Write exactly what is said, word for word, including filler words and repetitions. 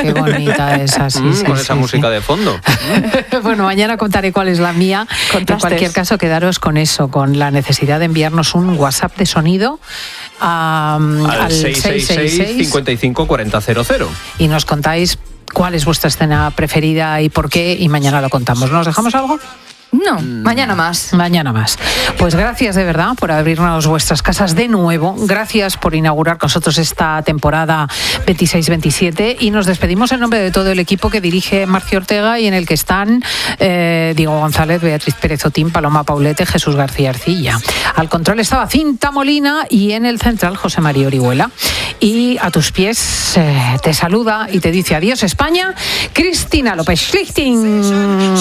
qué bonita es así. Mm, sí, con sí, esa sí. música de fondo. Bueno, mañana contaré cuál es la mía. Contrastes. En cualquier caso, quedaros con eso, con la necesidad de enviarnos un WhatsApp de sonido a, Al, al seis seis seis, cincuenta y cinco, cuarenta, cero cero. y nos contáis cuál es vuestra escena preferida y por qué, y mañana lo contamos. ¿Nos dejamos algo? No, mañana más. Mañana más. Pues gracias de verdad por abrirnos vuestras casas de nuevo. Gracias por inaugurar con nosotros esta temporada veintiséis veintisiete y nos despedimos en nombre de todo el equipo que dirige Marcio Ortega y en el que están eh, Diego González, Beatriz Pérez Otín, Paloma Paulete, Jesús García Arcilla. Al control estaba Cinta Molina y en el central José María Orihuela. Y a tus pies eh, te saluda y te dice adiós España, Cristina López Schlichting.